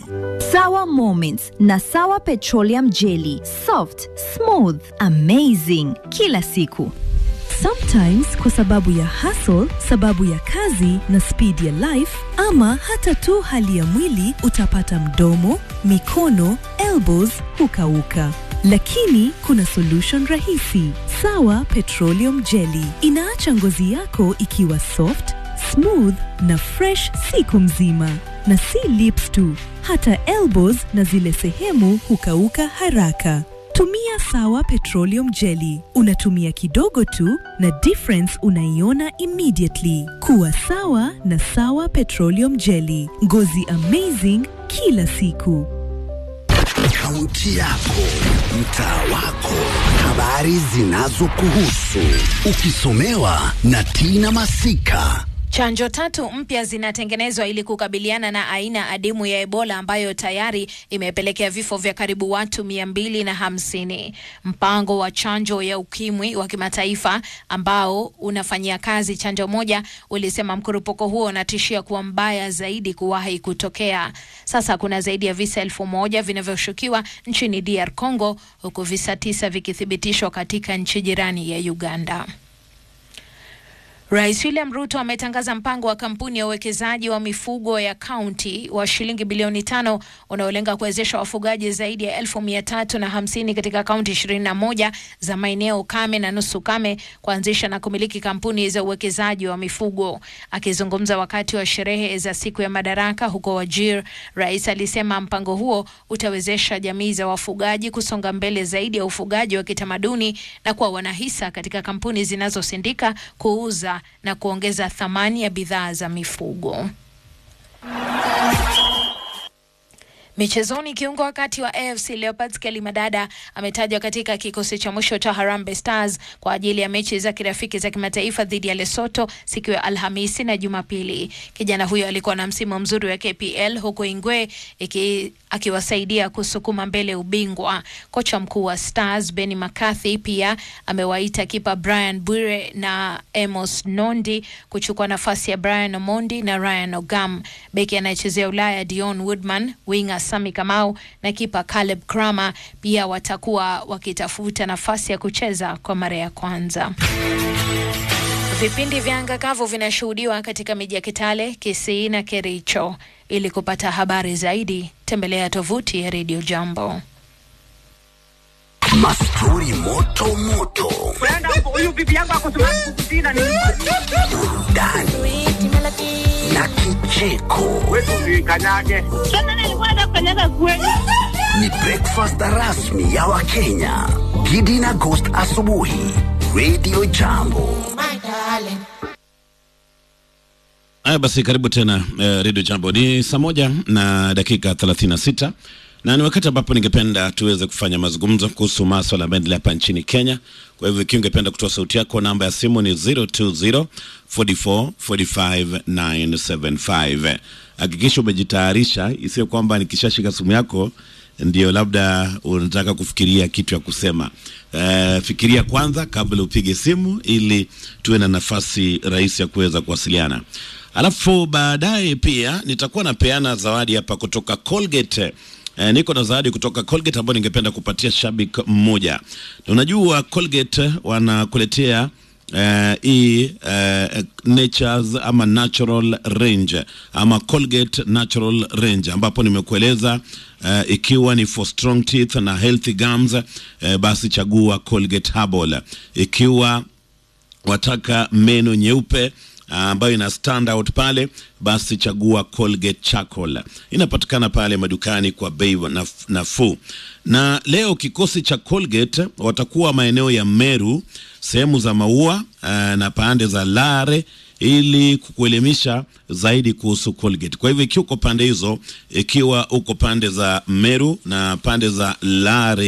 Sawa Moments na Sawa Petroleum Jelly. Soft, smooth, amazing. Kila siku. Sometimes kwa sababu ya hustle, sababu ya kazi na speed ya life, ama hata tu hali ya mwili, utapata mdomo, mikono, elbows hukauka. Lakini kuna solution rahisi. Sawa Petroleum Jelly inaacha ngozi yako ikiwa soft, smooth na fresh siku mzima. Na si lips tu, hata elbows na zile sehemu hukauka haraka. Tumia Sawa Petroleum Jelly. Unatumia kidogo tu na difference unaiona immediately. Kuwa sawa na Sawa Petroleum Jelly. Ngozi amazing kila siku. Kaunti yako, mtaa wako, habari zinazokuhusu, ukisomewa na Tina Masika. Chanjo 3 mpya zinatengenezwa ili kukabiliana na aina adimu ya Ebola ambayo tayari imepelekea vifo vya karibu watu 250. Mpango wa chanjo ya ukimwi wa kimataifa ambao unafanyia kazi chanjo moja ulisema mkurupuko huo unatishia kuwa mbaya zaidi kuwahi kutokea. Sasa kuna zaidi ya visa 1000 vinavyoshukiwa nchini DR Congo, huku visa 9 vikithibitishwa katika nchi jirani ya Uganda. Rais William Ruto ametangaza mpango wa kampuni ya uwekezaji wa mifugo ya kaunti wa shilingi bilioni 5 unaolenga kuwezesha wafugaji zaidi ya 1350 katika kaunti 21 za maeneo kame na nusu kame kuanzisha na kumiliki kampuni za uwekezaji wa mifugo. Akizungumza wakati wa sherehe za siku ya madaraka huko Wajir, rais alisema mpango huo utawezesha jamii za wafugaji kusonga mbele zaidi ya ufugaji wa kitamaduni na kuwa wanahisa katika kampuni zinazosindika, kuuza na kuongeza thamani ya bidhaa za mifugo. Michezoni, kiungo wakati wa AFC Leopards Kelly Madada ametajwa katika kikosi cha mwisho cha Harambee Stars kwa ajili ya mechi za kirafiki za kimataifa dhidi ya Lesotho siku ya Alhamisi na Jumapili. Kijana huyo alikuwa na msimu mzuri wa KPL huko Ingwe akiwasaidia kusukuma mbele ubingwa. Kocha mkuu wa Stars Benny McCarthy pia amewaita kipa Brian Bwire na Amos Nondi kuchukua nafasi ya Brian Omondi na Ryan Ogam. Beki anayechezea Ulaya Dion Woodman, winger Sami Kamau na kipa Caleb Kramer pia watakuwa wakitafuta nafasi ya kucheza kwa mara ya kwanza. Vipindi vya anga kavu vinashuhudiwa katika miji ya Kitale, Kisii na Kericho. Ili kupata habari zaidi, tembelea tovuti ya Radio Jambo. Mastori moto moto. Huyu bibi yangu akosumaji kukutina ni burudani na kicheko. wetu kanyage. Sana nilikuwa nakanyaga kweli. Ni breakfast rasmi ya Wakenya. Gidi na Ghost asubuhi. Radio Jambo. Haya basi, karibu tena Radio Jambo. Ni saa 1:36 na ni wakati ambapo ningependa tuweze kufanya mazungumzo kuhusu masuala mengi hapa nchini Kenya. Kwa hivyo ikiwa ungependa kutoa sauti yako, namba ya simu ni 020445975. Hakikisha umejitayarisha, isiyo kwamba nikishashika simu yako ndio labda unataka kufikiria kitu ya kusema. Fikiria kwanza kabla upige simu ili tuwe na nafasi rahisi ya kuweza kuwasiliana. Alafu baadaye pia nitakuwa napeana zawadi hapa kutoka Colgate. Niko na zawadi kutoka Colgate ambayo ningependa kupatia shabiki mmoja. Unajua Colgate wanakuletea Nature's ama Natural Range ama Colgate Natural Range, ambapo nimekueleza ikiwa ni for strong teeth na healthy gums, basi chagua Colgate Herbal. Ikiwa wataka meno nyeupe ambayo ina stand out pale, basi chagua Colgate Charcoal. Inapatikana pale madukani kwa bei nafuu. Na leo kikosi cha Colgate watakuwa maeneo ya Meru, sehemu za Maua na pande za Lare, ili kukuelimisha zaidi kuhusu Colgate. Kwa hivyo ikiwa uko pande hizo, ikiwa uko pande za Meru na pande za Lare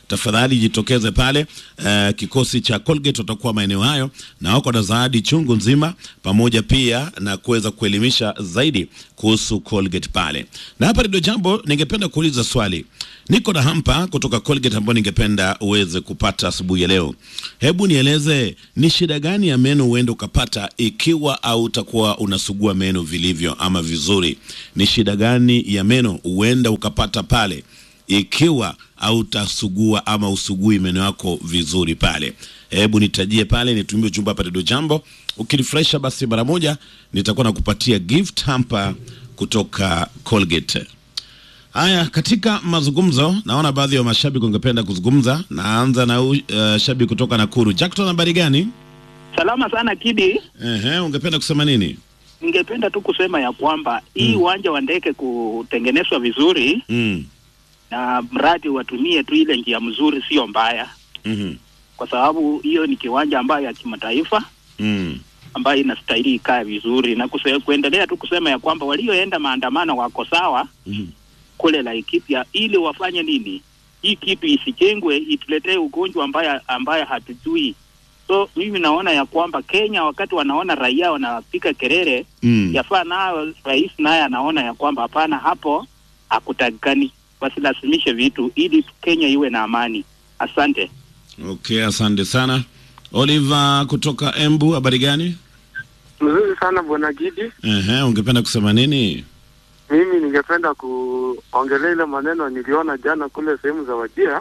tafadhali jitokeze pale. Kikosi cha Colgate watakuwa maeneo hayo na wako na zawadi chungu nzima, pamoja pia na kuweza kuelimisha zaidi kuhusu Colgate pale. Na hapa ndio jambo ningependa kuuliza swali. Niko na hampa kutoka Colgate ambayo ningependa uweze kupata asubuhi ya leo. Hebu nieleze ni shida gani ya meno uende ukapata ikiwa au utakuwa unasugua meno vilivyo ama vizuri? Ni shida gani ya meno uenda ukapata pale ikiwa au utasugua ama usugui meno yako vizuri pale? Hebu nitajie pale, nitumie ujumbe hapa ndio jambo. Ukirefresha basi mara moja nitakuwa nakupatia gift hamper kutoka Colgate. Haya, katika mazungumzo naona baadhi ya mashabiki wangependa kuzungumza. Naanza na shabiki kutoka Nakuru. Jackson, habari gani? Salama sana Kidi. Ungependa kusema nini? Ningependa tu kusema ya kwamba hii uwanja wa ndege kutengenezwa vizuri na mradi watumie tu ile njia mzuri, sio mbaya. Kwa sababu hiyo ni kiwanja ambayo ya kimataifa ambayo inastahili ikae vizuri, na kuendelea tu kusema ya kwamba walioenda maandamano wako sawa kule Laikipia, ili wafanye nini hii kitu isijengwe ituletee ugonjwa ambaye hatujui. So mimi naona ya kwamba Kenya wakati wanaona raia wanapiga kelele yafaa nao rais naye anaona ya kwamba hapana, hapo hakutakani, wasilazimishe vitu ili Kenya iwe na amani. Asante. Okay, asante sana. Oliver kutoka Embu, habari gani? Mzuri sana bwana Gidi. Ungependa kusema nini? Mimi ningependa kuongelea ile maneno niliona jana kule sehemu za Wajir.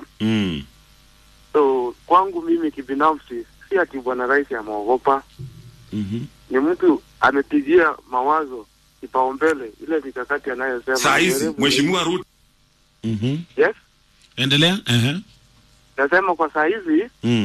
So kwangu mimi kibinafsi si ati bwana rais ameogopa. Ni mtu amepigia mawazo kipaumbele ile mikakati anayosema. Saizi Mheshimiwa Ruto. Yes? Endelea. Nasema kwa saizi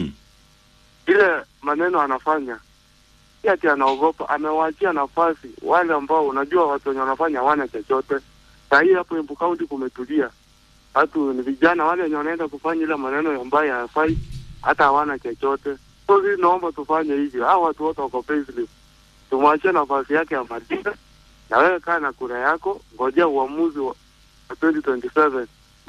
ile maneno anafanya si ati anaogopa, amewaachia nafasi wale ambao unajua watu wenye wanafanya hawana chochote. Sasa hii hapo Embu County kumetulia. Watu ni vijana wale wenye wanaenda kufanya ile maneno ambayo hayafai, hata hawana chochote. So sisi naomba tufanye hivyo. Hao watu wote wako paislip. Tumwachie nafasi yake ya madina. Na wewe kaa na kura yako, ngojea uamuzi wa 2027.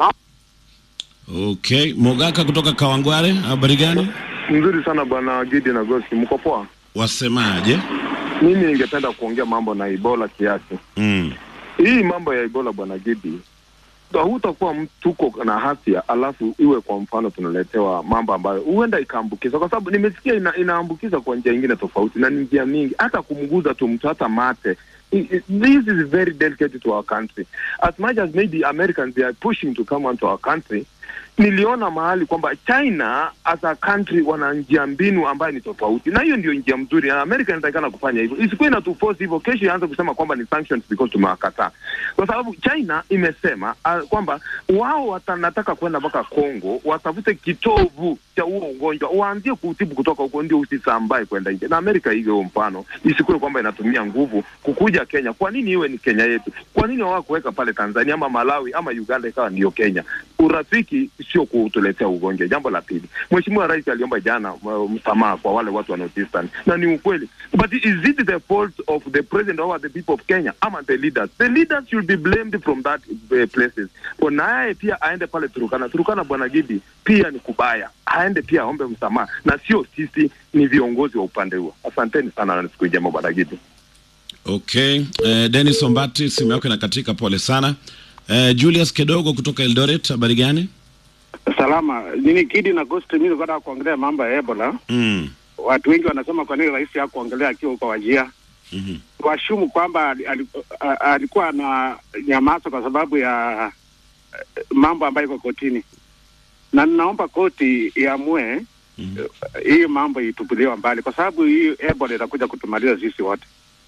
Okay, Mogaka kutoka Kawangware, habari gani? Mzuri sana bwana Gidi na Gosi, mko poa? Wasemaje? Mimi ningependa kuongea mambo na Ebola kiasi. Hii mambo ya Ebola bwana Gidi, hutakuwa mtuko na hasia alafu iwe kwa mfano tunaletewa mambo ambayo huenda ikaambukiza, kwa sababu nimesikia inaambukiza kwa njia nyingine tofauti na njia mingi, hata kumguza tu mtu hata mate. This is very delicate to our country. As much as maybe Americans they are pushing to come onto our country, niliona mahali kwamba China as a country wana njia mbinu ambayo ni tofauti, na hiyo ndio njia mzuri, na America inatakana kufanya hivyo. Isikuwe na tu force hivyo kesho ianze kusema kwamba ni sanctions because tumewakataa. Kwa sababu China imesema kwamba wao watanataka kwenda mpaka Kongo watafute kitovu cha huo ugonjwa, waanzie kutibu kutoka huko ndio usisambae kwenda nje. Na America hivyo mfano, isikuwe kwamba inatumia nguvu kukuja Kenya. Kwa nini iwe ni Kenya yetu? Kwa nini wao kuweka pale Tanzania ama Malawi ama Uganda ikawa ndio Kenya? Urafiki sio kutuletea ugonjwa. Jambo la pili, Mheshimiwa Rais aliomba jana msamaha kwa wale watu wanaotestan, na ni ukweli. But is it the fault of the president or the people of Kenya ama the leaders? The leaders should be blamed from that places. Kwa naye pia aende pale Turkana bwana Gidi, pia ni kubaya. Aende pia aombe msamaha, na sio sisi, ni viongozi wa upande huo. Asanteni sana na siku njema bwana Gidi. Okay, Dennis Ombati simu yako inakatika, pole sana. Julius Kedogo kutoka Eldoret, habari gani? Salama. Nini Kidi na Ghost, mimi nataka kuongelea mambo ya Ebola. Watu wengi wanasema kwa nini rais hakuongelea akiwa huko Wajir. Washumu kwamba alikuwa na nyamaza kwa sababu ya mambo ambayo iko kotini. Na ninaomba koti iamue hii mambo itupiliwe mbali, kwa sababu hii Ebola itakuja kutumaliza sisi wote.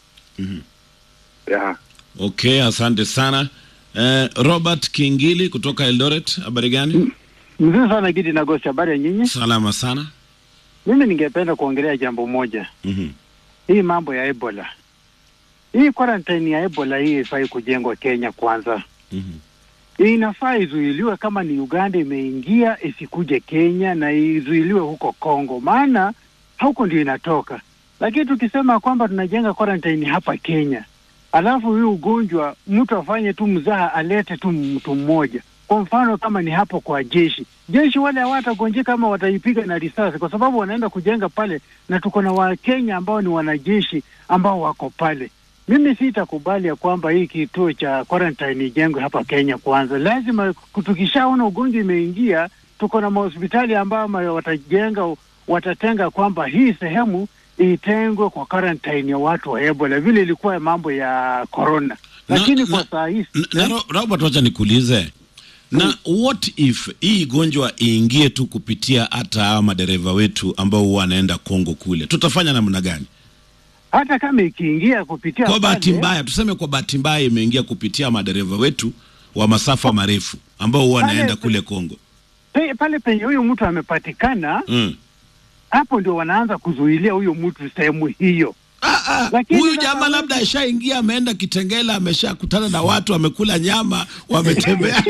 Okay, asante sana. Robert Kingili kutoka Eldoret, habari gani? Mzuri sana Gidi na Gosi, habari ya nyinyi? Salama sana. Mimi ningependa kuongelea jambo moja. Hii mambo ya Ebola. Hii quarantine ya Ebola hii ifai kujengwa Kenya kwanza. Hii inafaa izuiliwe, kama ni Uganda imeingia isikuje Kenya, na izuiliwe huko Kongo, maana huko ndio inatoka. Lakini tukisema kwamba tunajenga quarantine hapa Kenya, alafu hii ugonjwa mtu afanye tu mzaha alete tu mtu mmoja, Kwa mfano kama ni hapo kwa jeshi wale hawatagonjeka kama wataipiga na risasi, kwa sababu wanaenda kujenga pale, na tuko na Wakenya ambao ni wanajeshi ambao wako pale. Mimi sitakubali ya kwamba hii kituo cha quarantine ijengwe hapa Kenya. Kwanza lazima tukishaona ugonjwa imeingia, tuko na hospitali ambao watatenga kwamba hii sehemu itengwe kwa quarantine ya watu wa Ebola, vile ilikuwa mambo ya corona. Lakini kwa saa hii Robert, wacha nikuulize, na what if hii gonjwa iingie tu kupitia hata madereva wetu ambao wanaenda Kongo kule, tutafanya namna gani? Hata kama ikiingia kupitia kwa bahati mbaya, tuseme kwa bahati mbaya imeingia kupitia madereva wetu wa masafa marefu ambao wanaenda kule Kongo, pale penye huyo mtu amepatikana, hapo ndio wanaanza kuzuilia huyo mtu sehemu hiyo. Huyu jamaa labda ashaingia, ameenda Kitengela, ameshakutana na watu, amekula nyama, wametembea.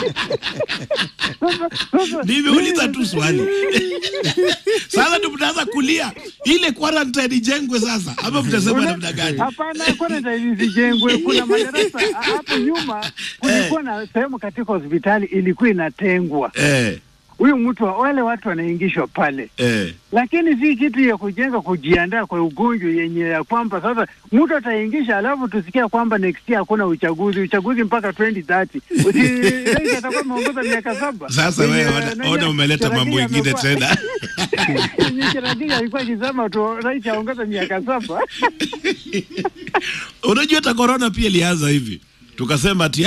Nimeuliza tu swali. Sasa ndio mtaanza kulia ile quarantine ijengwe sasa, ama mtasema namna gani? Hapana, quarantine ijengwe. Kuna madarasa hapo nyuma, kulikuwa na sehemu katika hospitali ilikuwa inatengwa. Huyu mtu wale watu wanaingishwa pale. Lakini si kitu ya kujenga kujiandaa kwa ugonjwa yenye ya kwamba sasa mtu ataingisha alafu tusikia kwamba next year hakuna uchaguzi mpaka 2030. Rais atakuwa ameongoza miaka 7. Sasa wewe ona umeleta mambo mengine tena. Ndio alikuwa akisema tu rais aongoza miaka 7. Unajua hata corona pia ilianza hivi. Tukasema ati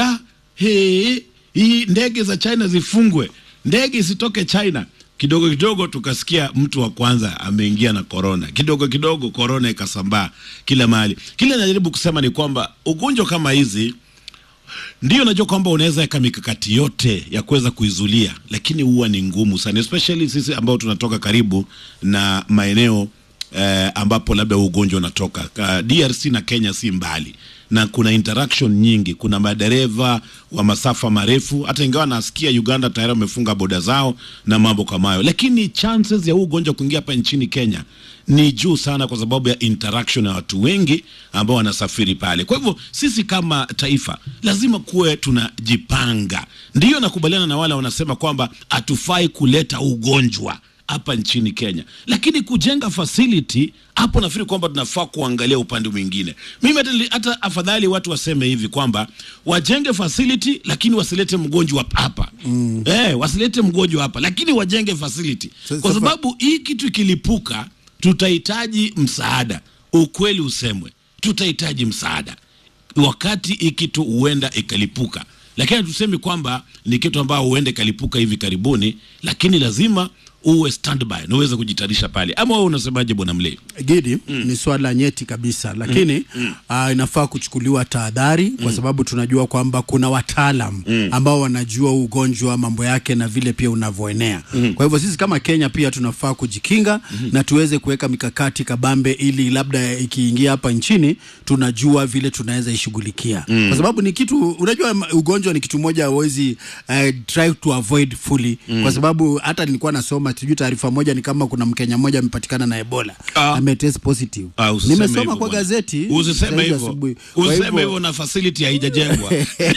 hii ndege za China zifungwe, ndege isitoke China. Kidogo kidogo tukasikia mtu wa kwanza ameingia na corona. Kidogo kidogo corona ikasambaa kila mahali. Kile najaribu kusema ni kwamba ugonjwa kama hizi, ndio najua kwamba unaweza eka mikakati yote ya kuweza kuizulia, lakini huwa ni ngumu sana, especially sisi ambao tunatoka karibu na maeneo ambapo labda ugonjwa unatoka. DRC na Kenya si mbali, na kuna interaction nyingi, kuna madereva wa masafa marefu, hata ingawa nasikia Uganda tayari wamefunga boda zao na mambo kama hayo, lakini chances ya ugonjwa kuingia hapa nchini Kenya ni juu sana kwa sababu ya interaction ya watu wengi ambao wanasafiri pale. Kwa hivyo sisi kama taifa lazima kuwe tunajipanga. Ndio nakubaliana na wale wanasema kwamba hatufai kuleta ugonjwa hapa nchini Kenya, lakini kujenga facility hapo nafikiri kwamba tunafaa kuangalia upande mwingine. Mimi hata afadhali watu waseme hivi kwamba wajenge facility lakini wasilete mgonjwa hapa. Wasilete mgonjwa hapa lakini wajenge facility. Kwa sababu hii kitu ikilipuka tutahitaji msaada. Ukweli usemwe, tutahitaji msaada wakati hii kitu huenda ikalipuka. Lakini tuseme kwamba ni kitu ambao huenda kalipuka hivi karibuni, lakini lazima uwe standby na uweze kujitayarisha pale. Ama wewe unasemaje bwana Mlei? Gidi, ni swala nyeti kabisa, lakini inafaa kuchukuliwa tahadhari kwa sababu tunajua kwamba kuna wataalam ambao wanajua ugonjwa mambo yake na vile pia unavoenea. Kwa hivyo sisi kama Kenya pia tunafaa kujikinga na tuweze kuweka mikakati kabambe ili labda ikiingia hapa nchini tunajua vile tunaweza ishughulikia. Kwa sababu ni kitu, unajua ugonjwa ni kitu moja huwezi try to avoid fully. Kwa sababu hata nilikuwa nasoma sijui taarifa moja ni kama kuna Mkenya mmoja amepatikana na Ebola, ametest positive. Nimesoma kwa gazeti. Usiseme hivyo. Usiseme hivyo na facility haijajengwa.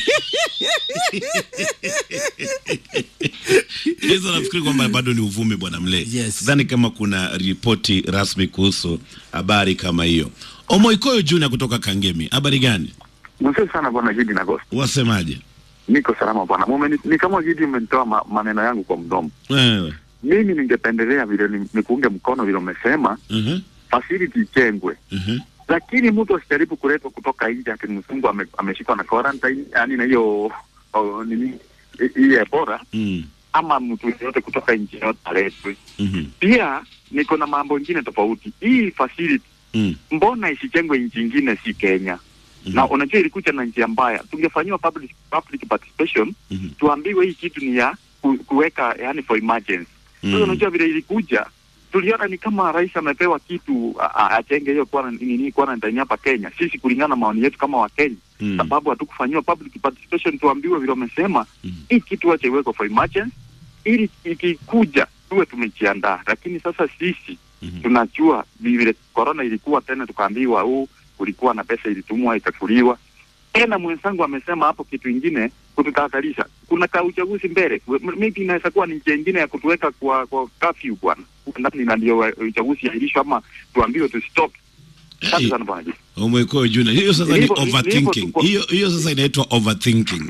Hizo nafikiri kwamba bado ni uvumi bwana Mlei. Sidhani kama kuna ripoti rasmi kuhusu habari kama hiyo. Omoikoyo Junior kutoka Kangemi, habari gani? Mzee sana bwana Gidi na Ghost. Wasemaje? Niko salama bwana. Ni kama Gidi umenitoa maneno yangu kwa mdomo. Mimi ningependelea vile nikuunge mkono vile umesema, facility ijengwe. Lakini mtu asijaribu kuletwa kutoka nje ati msungu ameshikwa na quarantine, yani na hiyo hii Ebola, ama mtu yote kutoka nje yote aletwe. Pia niko na mambo mengine tofauti. Hii facility mbona isijengwe nchi nyingine si Kenya? Na unajua ilikuja na njia mbaya. Tungefanywa public participation, tuambiwe hii kitu ni ya kuweka yani for emergency. Sasa unajua vile ilikuja, tuliona ni kama rais amepewa kitu ajenge hiyo quarantine hapa Kenya. Sisi kulingana na maoni yetu kama wa Kenya, sababu hatukufanywa public participation, tuambiwe vile wamesema hii kitu acha iwekwe for emergency ili ikikuja tuwe tumejiandaa. Lakini sasa sisi tunajua vile corona ilikuwa tena tukaambiwa kulikuwa na pesa ilitumwa ikachukuliwa. Tena mwenzangu amesema hapo kitu kingine, kututahadharisha. Kuna uchaguzi mbele, maybe inaweza kuwa ni njia nyingine ya kutuweka kwa curfew bwana, ndani na ndio uchaguzi yairishwe ama tuambiwe tu stop. Asante sana bwana. Umekuwa juna. Hiyo sasa ni overthinking. Hiyo sasa inaitwa overthinking.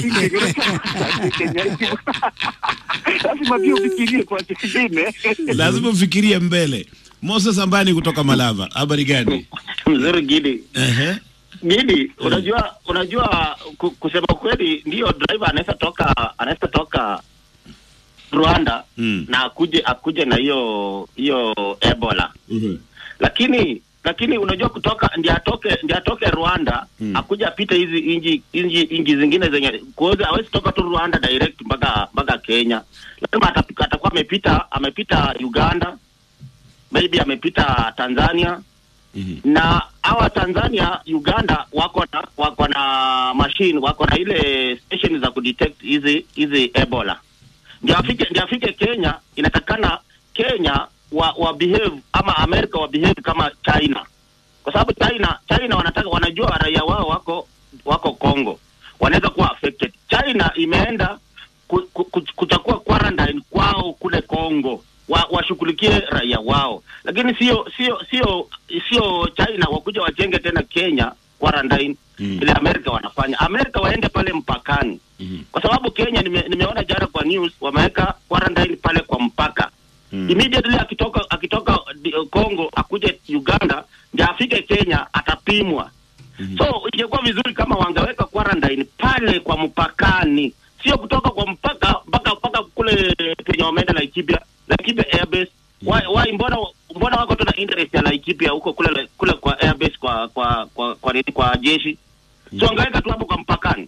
Lazima pia ufikirie kwa kingine. Lazima ufikirie mbele. Moses Ambani kutoka Malava. Habari gani? Mzuri Gidi. Gidi, unajua kusema kweli ndio driver anaweza toka Rwanda na akuje na hiyo Ebola. Lakini unajua ndio atoke Rwanda akuja apite hizi inji zingine zenye kuoza, hawezi toka tu Rwanda direct mpaka Kenya. Lazima atakuwa amepita Uganda, maybe amepita Tanzania. Na hawa Tanzania, Uganda wako na machine, wako na ile station za kudetect hizi Ebola. Ndio afike Kenya, inatakana Kenya wa behave ama America wa behave kama China. Kwa sababu China wanajua raia wao wako Congo, wanaweza kuwa affected. China imeenda kuchukua quarantine kwao kule Congo, washughulikie raia wao. Lakini sio China wakuja wajenge tena Kenya quarantine ile America wanafanya. America waende pale mpakani. Kwa sababu Kenya nimeona jana kwa news wameweka quarantine pale kwa mpaka. Immediately akitoka Congo akuje Uganda ndio afike Kenya atapimwa. So ingekuwa vizuri kama wangeweka quarantine pale kwa mpakani, sio kutoka kwa mpaka mpaka kule penye wameenda Laikipia airbase. Why mbona wako tuna interest ya Laikipia huko kule kwa airbase kwa jeshi. So wangeweka tu hapo kwa mpakani.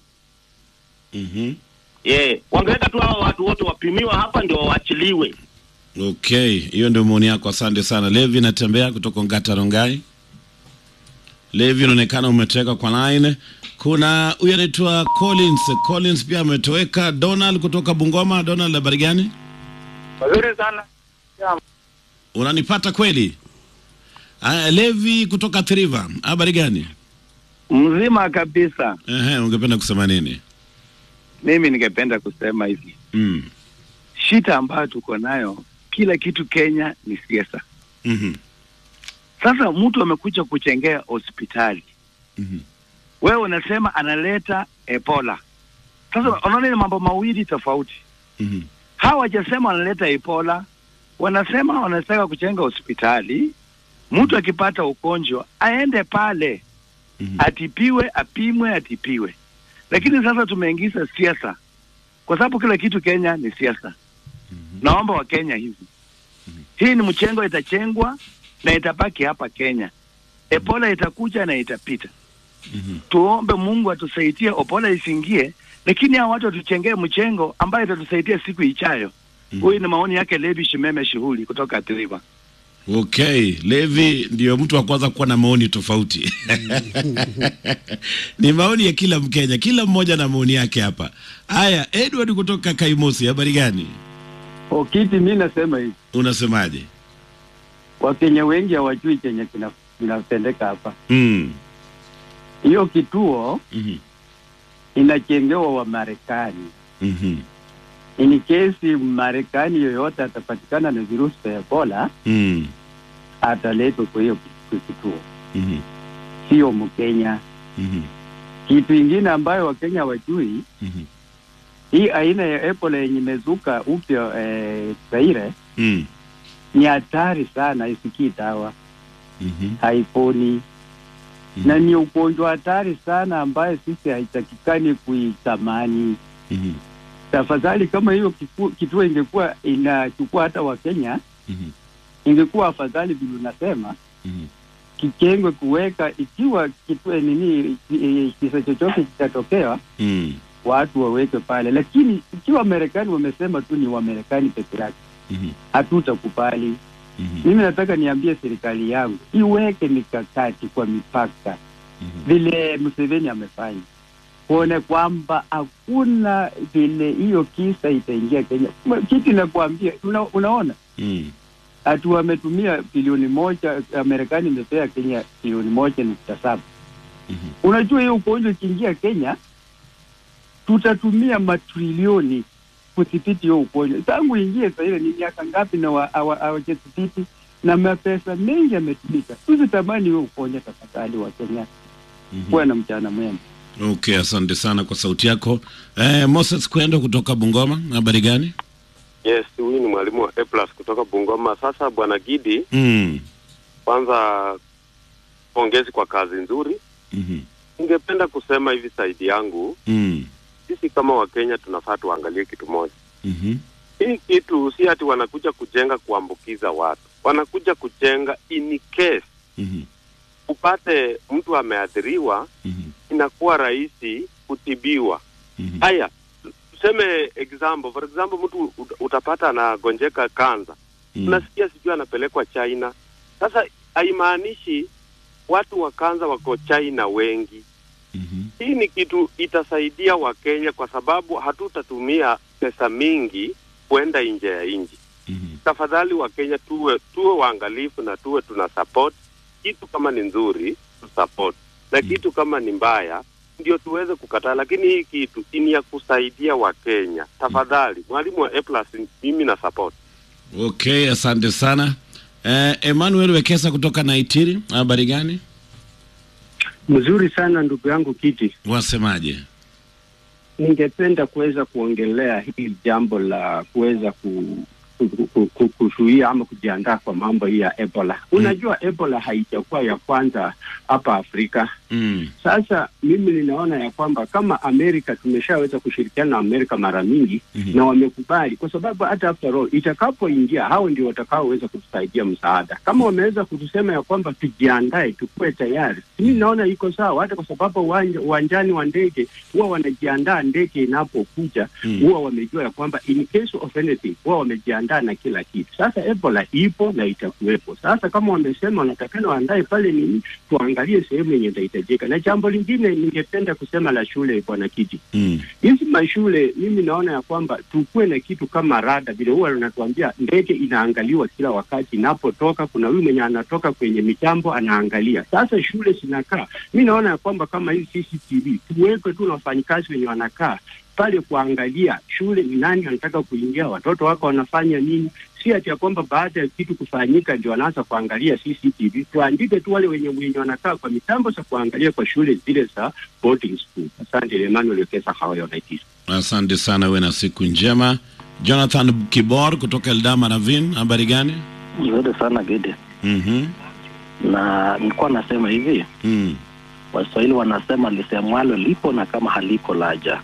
Wangeweka tu hao watu wote wapimiwa hapa ndio waachiliwe. Okay, hiyo ndio maoni yako. Asante sana. Levi natembea kutoka Ngata Rongai. Levi unaonekana umetoweka kwa line. Kuna huyu anaitwa Collins pia ametoweka. Donald kutoka Bungoma. Donald, habari gani? Nzuri sana. Unanipata kweli? Levi kutoka Triva. Habari gani? Mzima kabisa. Ungependa kusema nini? Mimi ningependa kusema hivi. Shida ambayo tuko nayo, kila kitu Kenya ni siasa. Sasa mtu amekuja kuchengea hospitali. Wewe unasema analeta Ebola. Sasa unaona ni mambo mawili tofauti. Hawa hawajasema analeta Ebola, wanasema wanataka kuchenga hospitali. Mtu akipata ugonjwa aende pale, atipiwe, apimwe, atipiwe. Lakini sasa tumeingiza siasa, kwa sababu kila kitu Kenya ni siasa. Naomba wa Kenya hivi, hii ni mchengo, itachengwa na itabaki hapa Kenya. Ebola itakuja na itapita. Tuombe Mungu atusaidie Ebola isingie, lakini hao watu tuchengee mchengo ambaye itatusaidia siku ichayo. Huyu ni maoni yake Levi Shimeme Shughuli kutoka Triva. Okay, Levi ndio mtu wa kwanza kuwa na maoni tofauti. Ni maoni ya kila Mkenya, kila mmoja na maoni yake hapa. Haya, Edward kutoka Kaimosi, habari gani? Kiti mimi nasema hivi. Unasemaje? Wakenya wengi hawajui chenye kinatendeka hapa. Hiyo kituo inajengewa wa Marekani. In case Marekani yoyote atapatikana na virusi vya Ebola, ataletwa kwa hiyo kituo. Sio Mkenya. Kitu ingine ambayo Wakenya hawajui, hii aina ya Ebola yenye imezuka upya Zaire, ni hatari sana, isikii dawa. Haiponi. Na ni ugonjwa hatari sana ambaye sisi haitakikani kuitamani. Tafadhali kama hiyo kituo ingekuwa inachukua hata wa Kenya, ingekuwa afadhali vile unasema. Kikengwe kuweka, ikiwa kituo kisa chochote kitatokea, watu waweke pale. Lakini ikiwa Marekani wamesema tu ni wa Marekani peke yake, hatutakubali. Mimi nataka niambie serikali yangu iweke mikakati kwa mipaka, vile Museveni amefanya, kuone kwamba hakuna vile hiyo kisa itaingia Kenya. Kitu nakwambia, unaona? Atu wametumia bilioni 1, Marekani imepea Kenya bilioni 1.7. Unajua hiyo ugonjwa ikiingia Kenya, tutatumia matrilioni kudhibiti hiyo ugonjwa. Tangu ingie sasa ile ni miaka ngapi na hawajadhibiti na mapesa mengi yametumika. Tusitamani hiyo ugonjwa tafadhali wa Kenya. Kuwa na mchana mwema. Okay, asante sana kwa sauti yako. Moses Kwendo kutoka Bungoma, habari gani? Yes, huyu ni mwalimu wa A+ kutoka Bungoma. Sasa bwana Gidi, kwanza pongezi kwa kazi nzuri. Ningependa kusema hivi saidi yangu, sisi kama Wakenya tunafaa tuangalie kitu moja. Hii kitu si ati wanakuja kujenga kuambukiza watu. Wanakuja kujenga in case upate mtu ameathiriwa, inakuwa rahisi kutibiwa. Haya, tuseme example, for example mtu utapata anagonjeka kanza. Unasikia sijui anapelekwa China. Sasa haimaanishi watu wa kanza wako China wengi. Hii ni kitu itasaidia Wakenya kwa sababu hatutatumia pesa mingi kwenda nje ya nchi. Tafadhali Wakenya tuwe waangalifu na tuwe tuna support. Kitu kama ni nzuri tu support, na kitu kama ni mbaya ndio tuweze kukataa, lakini hii kitu ni ya kusaidia Wakenya. Tafadhali mwalimu wa A+ mimi na support. Okay, asante sana. Emmanuel Wekesa kutoka Naitiri, habari gani? Mzuri sana ndugu yangu Kiti. Wasemaje? Ningependa kuweza kuongelea hili jambo la kuweza kuzuia ama kujiandaa kwa mambo hii ya Ebola. Unajua Ebola haijakuwa ya kwanza hapa Afrika. Sasa mimi ninaona ya kwamba kama Amerika tumeshaweza kushirikiana na Amerika mara mingi na wamekubali, kwa sababu hata after all itakapoingia hao ndio watakaoweza kutusaidia msaada. Kama wameweza kutusema ya kwamba tujiandae, tukue tayari, mimi naona iko sawa, hata kwa sababu uwanjani wa ndege huwa wanajiandaa ndege inapokuja, huwa wamejua ya kwamba in case of anything huwa wamejiandaa na kila kitu. Sasa Ebola ipo na itakuwepo. Sasa kama wamesema wanatakana waandae pale nini, tuangalie sehemu yenye itahitajika. Na jambo lingine ningependa kusema la shule bwana Kiti. Hizi mashule mimi naona ya kwamba tukue na kitu kama rada, vile huwa wanatuambia ndege inaangaliwa kila wakati inapotoka, kuna huyu mwenye anatoka kwenye mitambo anaangalia. Sasa shule zinakaa, mimi naona ya kwamba kama hii CCTV tuweke tu na wafanyikazi wenye wanakaa pale kuangalia shule ni nani anataka kuingia, watoto wako wanafanya nini. Si ati ya kwamba baada ya kitu kufanyika ndio wanaanza kuangalia CCTV. Tuandike tu wale wenye wanakaa kwa mitambo za kuangalia kwa shule zile za boarding school. Asante. Emmanuel Wekesa, Hawaii United. Asante sana, wewe na siku njema. Jonathan Kibor kutoka Eldama Ravine, habari gani? Nzuri sana Gede. Na nilikuwa nasema hivi. Waswahili wanasema lisemwalo lipo na kama haliko laja.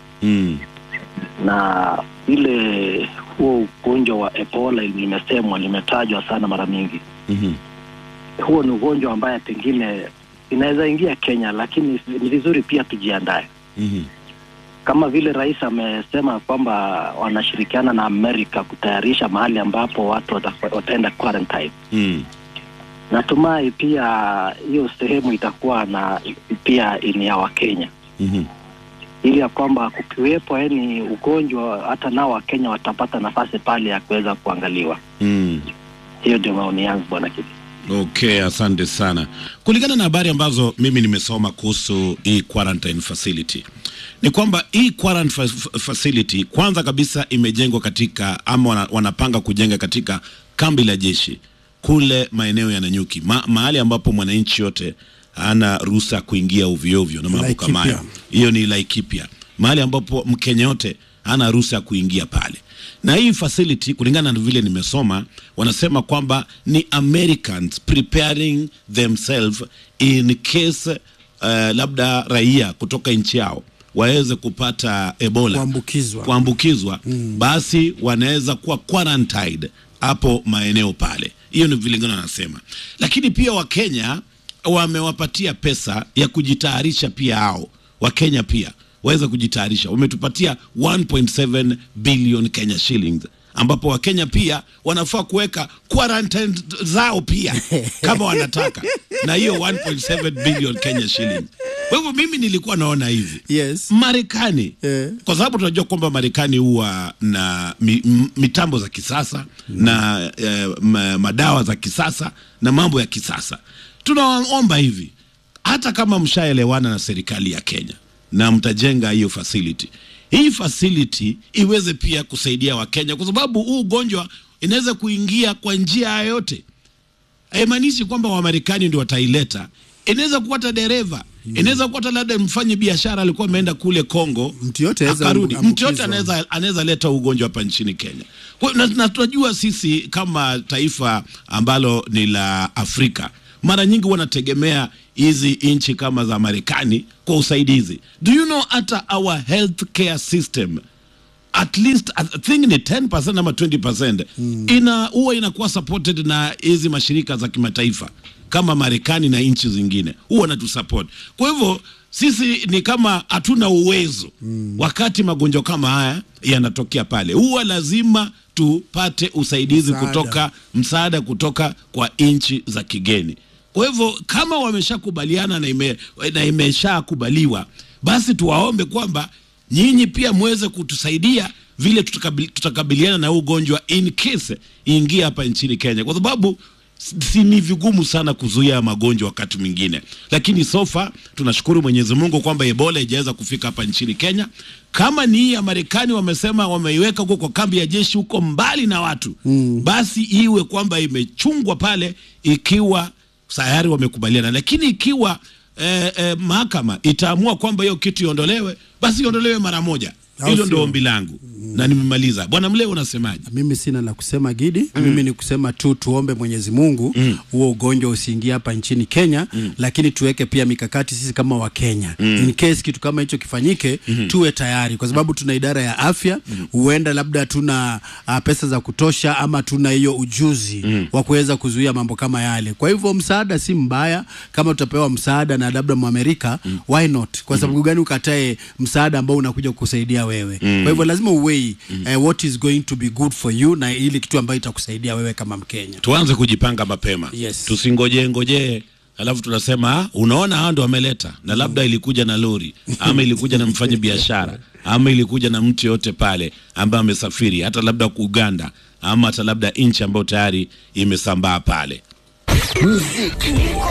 Na ile huo ugonjwa wa Ebola limesemwa, limetajwa sana mara mingi. Huo ni ugonjwa ambaye pengine inaweza ingia Kenya, lakini ni vizuri pia tujiandae. Kama vile rais amesema kwamba wanashirikiana na Amerika kutayarisha mahali ambapo watu wataenda quarantine. Natumai pia hiyo sehemu itakuwa na pia ni ya Wakenya. Ili ya kwamba kukiwepo yani ugonjwa hata nao Wakenya watapata nafasi pale ya kuweza kuangaliwa. Hiyo ndio maoni yangu bwana Kiti. Okay, asante sana. Kulingana na habari ambazo mimi nimesoma kuhusu hii quarantine facility, ni kwamba hii quarantine facility kwanza kabisa imejengwa katika ama wanapanga kujenga katika kambi la jeshi kule maeneo ya Nanyuki, mahali ambapo mwananchi yote ana ruhusa kuingia ovyo na mambo kama hayo. Hiyo ni Laikipia, mahali ambapo Mkenya yote ana ruhusa kuingia pale. Na hii facility kulingana na vile nimesoma, wanasema kwamba ni Americans preparing themselves in case labda raia kutoka nchi yao waweze kupata Ebola, kuambukizwa. Basi wanaweza kuwa quarantined hapo maeneo pale. Hiyo ni vile ngana nasema. Lakini pia Wakenya wamewapatia pesa ya kujitayarisha pia hao. Wakenya pia waweza kujitayarisha. Wametupatia 1.7 billion Kenya shillings, ambapo Wakenya pia wanafaa kuweka quarantine zao pia kama wanataka. Na hiyo 1.7 billion Kenya shillings. Kwa hivyo mimi nilikuwa naona hivi. Marekani, kwa sababu tunajua kwamba Marekani huwa na mitambo za kisasa na madawa za kisasa na mambo ya kisasa. Tunaomba hivi, hata kama mshaelewana na serikali ya Kenya na mtajenga hiyo facility, hii facility iweze pia kusaidia Wakenya, kwa sababu huu ugonjwa inaweza kuingia kwa njia yoyote. Haimaanishi kwamba Wamarekani ndio wataileta. Inaweza kuwa hata dereva, inaweza kuwa hata labda mfanye biashara alikuwa ameenda kule Kongo, mtu yote anaweza leta ugonjwa hapa nchini Kenya. Na tunajua sisi kama taifa ambalo ni la Afrika, mara nyingi wanategemea hizi inchi kama za Marekani kwa usaidizi. Do you know hata our healthcare system at least I think ni 10% ama 20% huwa inakuwa supported na hizi mashirika za kimataifa kama Marekani na nchi zingine, huwa natusupport. Kwa hivyo sisi ni kama hatuna uwezo wakati magonjwa kama haya yanatokea pale. Huwa lazima tupate usaidizi msaada kutoka kwa nchi za kigeni. Kwa hivyo kama wameshakubaliana na imeshakubaliwa, basi tuwaombe kwamba nyinyi pia muweze kutusaidia vile tutakabiliana na ugonjwa in case ingia hapa nchini Kenya, kwa sababu si ni vigumu sana kuzuia magonjwa wakati mwingine. Lakini sofa tunashukuru Mwenyezi Mungu kwamba Ebola haijaweza kufika hapa nchini Kenya. Kama ni ya Marekani wamesema wameiweka huko kwa kambi ya jeshi huko mbali na watu, basi iwe kwamba imechungwa pale ikiwa sayari wamekubaliana. Lakini ikiwa mahakama itaamua kwamba hiyo kitu iondolewe, basi iondolewe mara moja. Hilo ndio ombi langu. Na nimemaliza. Bwana Mleo unasemaje? Mimi sina la kusema Gidi. Mimi ni kusema tu tuombe Mwenyezi Mungu huo ugonjwa usiingie hapa nchini Kenya, lakini tuweke pia mikakati sisi kama wa Kenya. In case kitu kama hicho kifanyike, tuwe tayari, kwa sababu tuna idara ya afya, huenda labda tuna pesa za kutosha ama tuna hiyo ujuzi wa kuweza kuzuia mambo kama yale. Kwa hivyo msaada si mbaya kama tutapewa msaada na labda Amerika, why not? Kwa sababu gani ukatae msaada ambao unakuja kukusaidia wewe? Kwa hivyo lazima uwe what is going to be good for you, na ili kitu ambayo itakusaidia wewe kama Mkenya. Tuanze kujipanga mapema. Tusingoje alafu tunasema unaona hao ndio wameleta, na labda ilikuja na lori ama ilikuja na mfanye biashara ama ilikuja na mtu yote pale ambaye amesafiri hata labda ku Uganda ama hata labda nchi ambayo tayari imesambaa pale. Muziki